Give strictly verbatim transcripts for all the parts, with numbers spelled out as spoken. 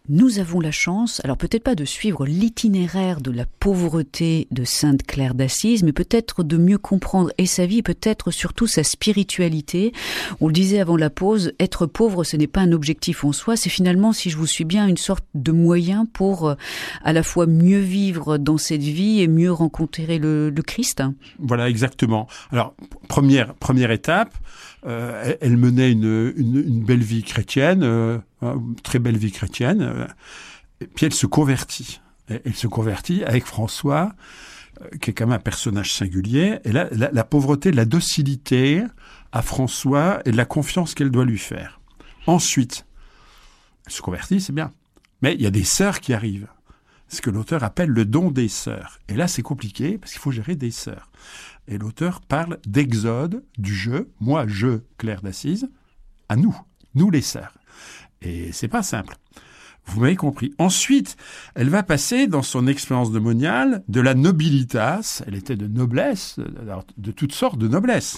Nous avons la chance, alors peut-être pas de suivre l'itinéraire de la pauvreté de Sainte Claire d'Assise, mais peut-être de mieux comprendre et sa vie, et peut-être surtout sa spiritualité. On le disait avant la pause, être pauvre, ce n'est pas un objectif en soi, c'est finalement, si je vous suis bien, une sorte de moyen pour euh, à la fois mieux vivre dans cette vie et mieux rencontrer le, le Christ. Voilà, exactement. Alors, première, première étape, euh, elle, elle menait une, une, une belle vie chrétienne, euh, une très belle vie chrétienne, euh, et puis elle se convertit. Elle, elle se convertit avec François, euh, qui est quand même un personnage singulier, et là, la, la pauvreté, la docilité à François et la confiance qu'elle doit lui faire. Ensuite, elle se convertit, c'est bien, mais il y a des sœurs qui arrivent. Ce que l'auteur appelle le don des sœurs. Et là, c'est compliqué, parce qu'il faut gérer des sœurs. Et l'auteur parle d'exode, du je, moi, je, Claire d'Assise, à nous, nous les sœurs. Et c'est pas simple. Vous m'avez compris. Ensuite, elle va passer dans son expérience de moniale de la nobilitas, elle était de noblesse, de toutes sortes de noblesse,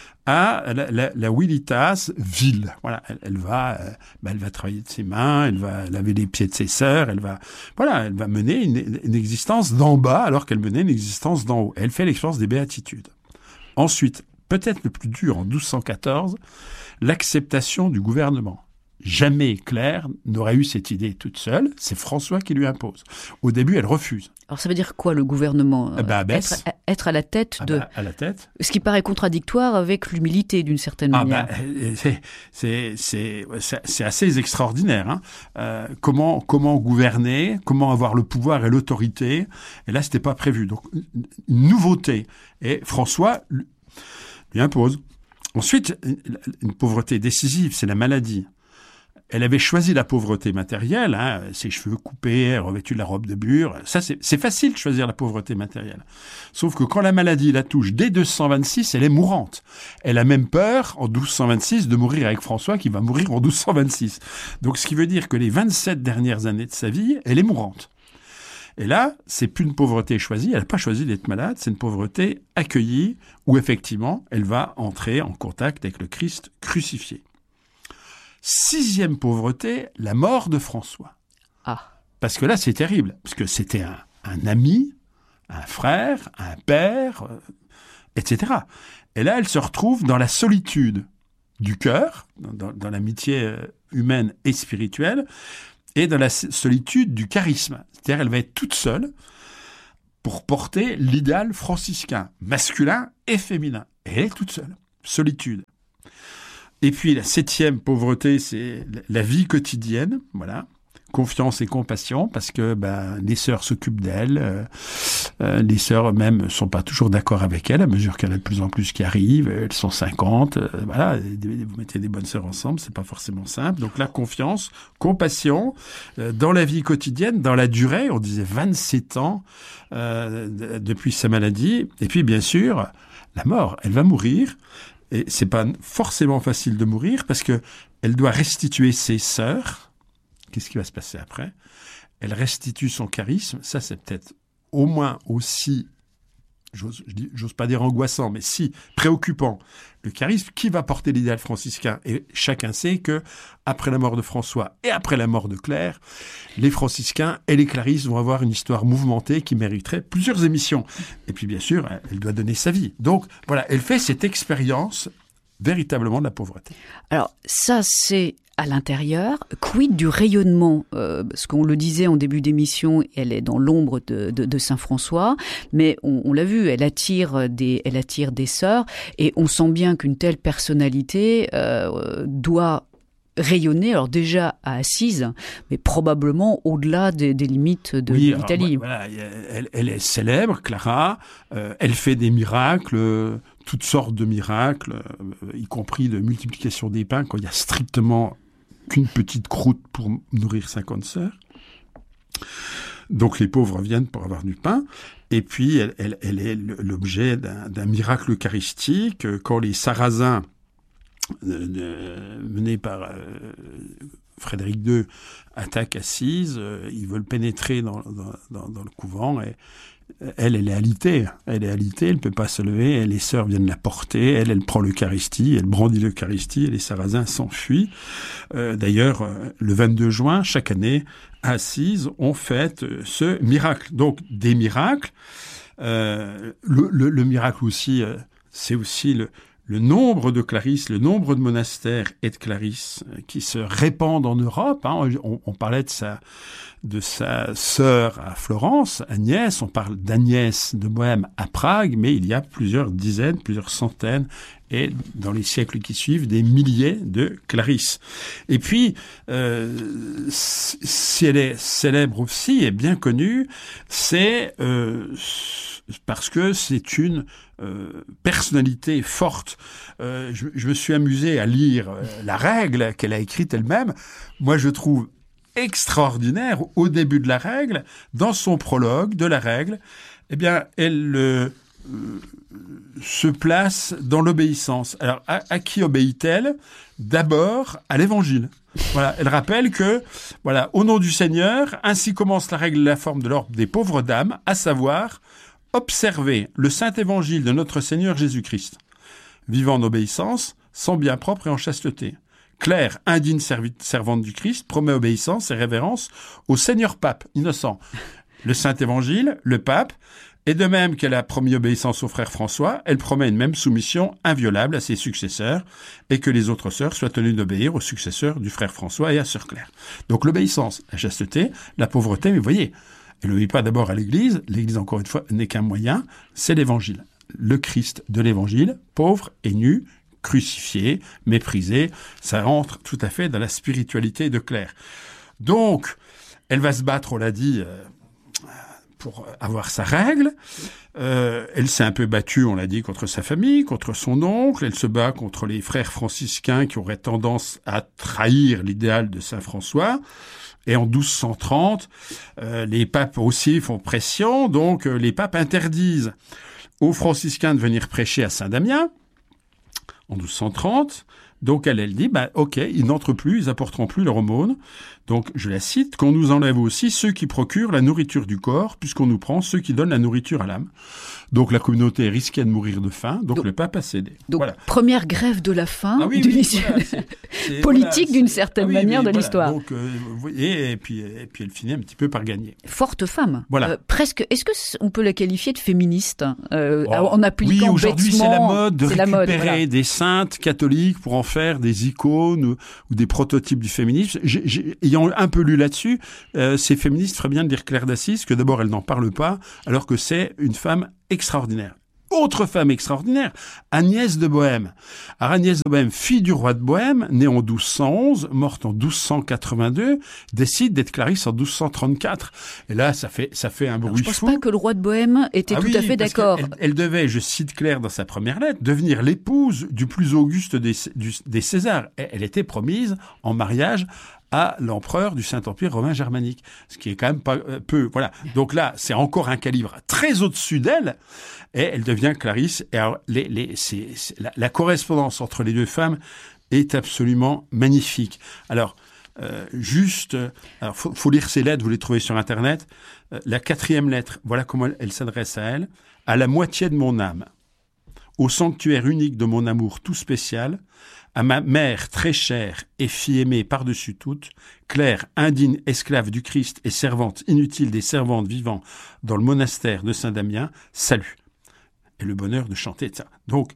à la, la, la vilitas, ville. Voilà, elle, elle va, euh, bah, elle va travailler de ses mains, elle va laver les pieds de ses sœurs, elle va, voilà, elle va mener une, une existence d'en bas alors qu'elle menait une existence d'en haut. Elle fait l'expérience des béatitudes. Ensuite, peut-être le plus dur en douze cent quatorze, l'acceptation du gouvernement. Jamais Claire n'aurait eu cette idée toute seule, c'est François qui lui impose. Au début, elle refuse. Alors ça veut dire quoi le gouvernement ? Ah bah, être, être à la tête ah de... bah, à la tête. Ce qui paraît contradictoire avec l'humilité d'une certaine ah manière. Bah, c'est, c'est, c'est, c'est assez extraordinaire. Hein. Euh, comment, comment gouverner, comment avoir le pouvoir et l'autorité. Et là, c'était pas prévu. Donc, une nouveauté. Et François lui impose. Ensuite, une pauvreté décisive, c'est la maladie. Elle avait choisi la pauvreté matérielle, hein, ses cheveux coupés, revêtue de la robe de bure. Ça, c'est, c'est facile de choisir la pauvreté matérielle. Sauf que quand la maladie la touche dès deux cent vingt-six, elle est mourante. Elle a même peur, en douze cent vingt-six, de mourir avec François, qui va mourir en douze cent vingt-six. Donc, ce qui veut dire que les vingt-sept dernières années de sa vie, elle est mourante. Et là, c'est plus une pauvreté choisie. Elle n'a pas choisi d'être malade. C'est une pauvreté accueillie, où effectivement, elle va entrer en contact avec le Christ crucifié. Sixième pauvreté, la mort de François. Ah. Parce que là, c'est terrible. Parce que c'était un, un ami, un frère, un père, euh, et cetera. Et là, elle se retrouve dans la solitude du cœur, dans, dans l'amitié euh, humaine et spirituelle, et dans la solitude du charisme. C'est-à-dire, elle va être toute seule pour porter l'idéal franciscain, masculin et féminin. Et elle est toute seule. Solitude. Et puis la septième pauvreté, c'est la vie quotidienne, voilà, confiance et compassion, parce que ben les sœurs s'occupent d'elle, euh, euh, les sœurs eux-mêmes sont pas toujours d'accord avec elle, à mesure qu'elle a de plus en plus qui arrivent, elles sont cinquante, euh, voilà, vous mettez des bonnes sœurs ensemble, c'est pas forcément simple. Donc la confiance, compassion, euh, dans la vie quotidienne, dans la durée, on disait vingt-sept ans euh, de, depuis sa maladie, et puis bien sûr la mort, elle va mourir. Et c'est pas forcément facile de mourir parce que elle doit restituer ses sœurs. Qu'est-ce qui va se passer après ? Elle restitue son charisme. Ça, c'est peut-être au moins aussi, j'ose, j'ose pas dire angoissant, mais si préoccupant. Le charisme, qui va porter l'idéal franciscain ? Et chacun sait que après la mort de François et après la mort de Claire, les franciscains et les clarisses vont avoir une histoire mouvementée qui mériterait plusieurs émissions. Et puis bien sûr, elle doit donner sa vie. Donc voilà, elle fait cette expérience véritablement de la pauvreté. Alors ça, c'est à l'intérieur. Quid du rayonnement, euh, parce qu'on le disait en début d'émission, elle est dans l'ombre de, de, de Saint-François, mais on, on l'a vu, elle attire des, elle attire des sœurs, et on sent bien qu'une telle personnalité euh, doit rayonner, alors déjà à Assise, mais probablement au-delà des, des limites de oui, l'Italie. Alors, voilà, elle, elle est célèbre, Clara, euh, elle fait des miracles, euh, toutes sortes de miracles, euh, y compris de multiplication des pains, quand il y a strictement qu'une petite croûte pour nourrir cinquante sœurs. Donc les pauvres viennent pour avoir du pain. Et puis elle, elle, elle est l'objet d'un, d'un miracle eucharistique. Quand les Sarrasins, euh, de, menés par euh, Frédéric deux, attaquent Assise, euh, ils veulent pénétrer dans, dans, dans, dans le couvent et elle, elle est alitée. Elle est alitée, elle ne peut pas se lever. Et les sœurs viennent la porter. Elle, elle prend l'Eucharistie, elle brandit l'Eucharistie et les Sarrasins s'enfuient. Euh, d'ailleurs, le vingt-deux juin, chaque année, à Assise, on fête ce miracle. Donc, des miracles. Euh, le, le, le miracle aussi, euh, c'est aussi le, le nombre de clarisses, le nombre de monastères et de clarisses qui se répandent en Europe. Hein. On, on parlait de sa, de sa sœur à Florence, Agnès. On parle d'Agnès de Bohême à Prague, mais il y a plusieurs dizaines, plusieurs centaines, et dans les siècles qui suivent, des milliers de clarisses. Et puis, euh, si elle est célèbre aussi et bien connue, c'est euh, parce que c'est une euh, personnalité forte. Euh, je, je me suis amusé à lire euh, la règle qu'elle a écrite elle-même. Moi, je trouve extraordinaire, au début de la règle, dans son prologue de la règle, eh bien, elle euh, se place dans l'obéissance. Alors, à, à qui obéit-elle ? D'abord, à l'Évangile. Voilà, elle rappelle que, voilà, au nom du Seigneur, ainsi commence la règle de la forme de l'ordre des pauvres dames, à savoir observer le Saint Évangile de notre Seigneur Jésus-Christ, vivant en obéissance, sans bien propre et en chasteté. Claire, indigne servi- servante du Christ, promet obéissance et révérence au Seigneur Pape, innocent. Le Saint Évangile, le Pape, et de même qu'elle a promis obéissance au frère François, elle promet une même soumission inviolable à ses successeurs et que les autres sœurs soient tenues d'obéir aux successeurs du frère François et à sœur Claire. Donc l'obéissance, la chasteté, la pauvreté, mais vous voyez, elle n'obéit pas d'abord à l'Église. L'Église, encore une fois, n'est qu'un moyen, c'est l'Évangile. Le Christ de l'Évangile, pauvre et nu, crucifié, méprisé, ça rentre tout à fait dans la spiritualité de Claire. Donc, elle va se battre, on l'a dit, euh, pour avoir sa règle. Euh, elle s'est un peu battue, on l'a dit, contre sa famille, contre son oncle. Elle se bat contre les frères franciscains qui auraient tendance à trahir l'idéal de saint François. Et en douze cent trente, euh, les papes aussi font pression, donc euh, les papes interdisent aux franciscains de venir prêcher à Saint-Damien, en douze cent trente. Donc elle, elle dit, bah, ok, ils n'entrent plus, ils apporteront plus leur aumône. Donc, je la cite, qu'on nous enlève aussi ceux qui procurent la nourriture du corps, puisqu'on nous prend ceux qui donnent la nourriture à l'âme. Donc, la communauté risquait de mourir de faim, donc, donc le pape a cédé. Donc, voilà. Première grève de la faim, ah, oui, d'une oui, issue voilà, c'est, c'est, politique voilà, d'une certaine ah, oui, manière oui, de voilà. l'histoire. Donc, euh, vous voyez, et puis, et puis elle finit un petit peu par gagner. Forte femme. Voilà. Euh, presque. Est-ce que c- on peut la qualifier de féministe euh, oh, en appliquant oui, aujourd'hui, bêtement, c'est la mode de récupérer mode, voilà. des saintes catholiques pour en faire des icônes ou, ou des prototypes du féminisme. J'ai, j'ai, ayant un peu lu là-dessus, euh, ces féministes feraient bien de dire Claire d'Assise, que d'abord, elle n'en parle pas, alors que c'est une femme extraordinaire. Autre femme extraordinaire, Agnès de Bohême. Alors Agnès de Bohême, fille du roi de Bohême, née en douze cent onze, morte en douze cent quatre-vingt-deux, décide d'être clarisse en douze cent trente-quatre. Et là, ça fait ça fait un bruit fou. Je ne pense pas que le roi de Bohême était ah tout oui, à fait d'accord. Elle, elle devait, je cite Claire dans sa première lettre, devenir l'épouse du plus auguste des, du, des Césars. Et elle était promise en mariage à l'empereur du Saint-Empire romain germanique, ce qui est quand même pas euh, peu. Voilà. Donc là, c'est encore un calibre très au-dessus d'elle, et elle devient Clarisse. Et alors, les, les, c'est, c'est, la, la correspondance entre les deux femmes est absolument magnifique. Alors, euh, juste, alors faut, faut lire ces lettres, vous les trouvez sur Internet. Euh, la quatrième lettre, voilà comment elle, elle s'adresse à elle. À la moitié de mon âme, au sanctuaire unique de mon amour tout spécial, à ma mère très chère et fille aimée par-dessus toutes, Claire, indigne esclave du Christ et servante inutile des servantes vivant dans le monastère de Saint-Damien, salut. Et le bonheur de chanter ça. Donc,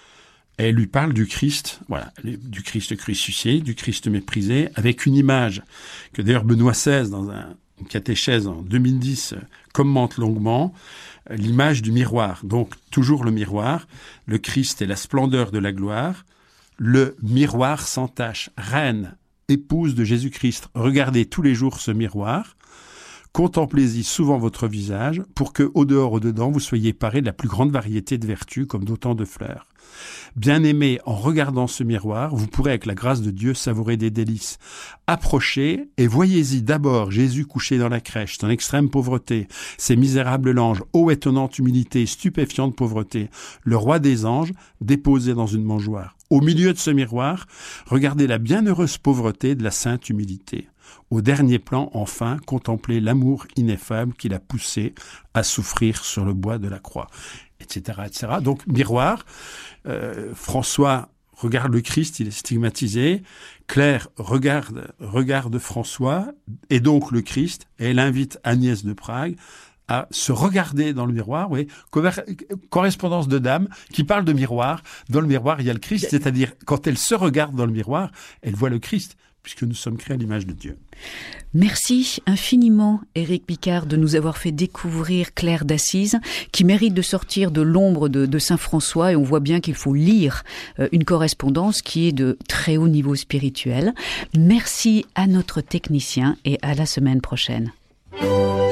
elle lui parle du Christ, voilà, du Christ crucifié, du Christ méprisé, avec une image que d'ailleurs Benoît seize, dans un, une catéchèse en deux mille dix, commente longuement, l'image du miroir. Donc, toujours le miroir, le Christ est la splendeur de la gloire, le miroir sans tache, reine, épouse de Jésus-Christ, regardez tous les jours ce miroir, contemplez-y souvent votre visage, pour que, au dehors, au dedans, vous soyez parés de la plus grande variété de vertus, comme d'autant de fleurs. Bien-aimés, en regardant ce miroir, vous pourrez avec la grâce de Dieu savourer des délices. Approchez et voyez-y d'abord Jésus couché dans la crèche, son extrême pauvreté, ses misérables langes, ô étonnante humilité, stupéfiante pauvreté, le roi des anges déposé dans une mangeoire. Au milieu de ce miroir, regardez la bienheureuse pauvreté de la sainte humilité. Au dernier plan, enfin, contemplez l'amour ineffable qui l'a poussé à souffrir sur le bois de la croix, et cetera, et cetera. Donc, miroir, euh, François regarde le Christ, il est stigmatisé. Claire regarde, regarde François, et donc le Christ, et elle invite Agnès de Prague à se regarder dans le miroir, oui, correspondance de dame qui parle de miroir. Dans le miroir, il y a le Christ, c'est-à-dire quand elle se regarde dans le miroir, elle voit le Christ, puisque nous sommes créés à l'image de Dieu. Merci infiniment, Éric Picard, de nous avoir fait découvrir Claire d'Assise, qui mérite de sortir de l'ombre de, de Saint François, et on voit bien qu'il faut lire euh, une correspondance qui est de très haut niveau spirituel. Merci à notre technicien et à la semaine prochaine.